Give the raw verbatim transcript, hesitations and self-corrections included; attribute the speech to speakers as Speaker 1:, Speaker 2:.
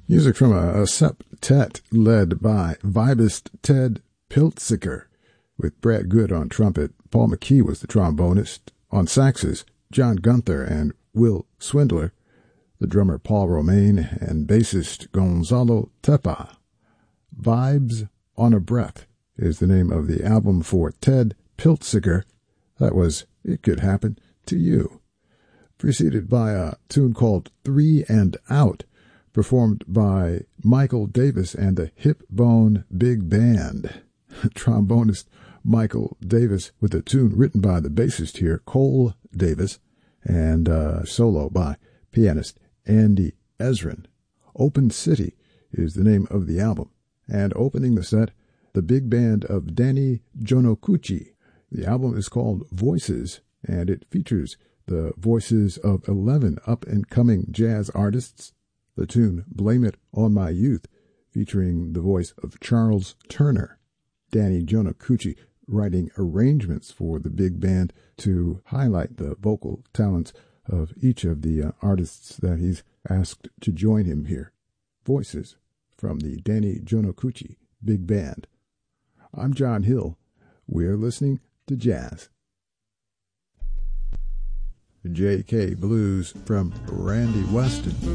Speaker 1: Music from a, a septet led by vibist Ted Piltzicker, with Brad Good on trumpet. Paul McKee was the trombonist. On saxes, John Gunther and Will Swindler, the drummer Paul Romaine, and bassist Gonzalo Tepa. Vibes on a Breath is the name of the album for Ted Piltzicker. That was It Could Happen to You. Preceded by a tune called Three and Out, performed by Michael Davis and the Hip Bone Big Band. Trombonist Michael Davis with a tune written by the bassist here, Cole Davis, and uh, solo by pianist Andy Ezrin. Open City is the name of the album. And opening the set, the big band of Danny Jonokuchi. The album is called Voices, and it features the voices of eleven up-and-coming jazz artists. The tune Blame It on My Youth, featuring the voice of Charles Turner. Danny Jonokuchi writing arrangements for the big band to highlight the vocal talents of each of the uh, artists that he's asked to join him here. Voices from the Danny Jonokuchi Big Band. I'm John Hill. We're listening to jazz. J K Blues from Randy Weston.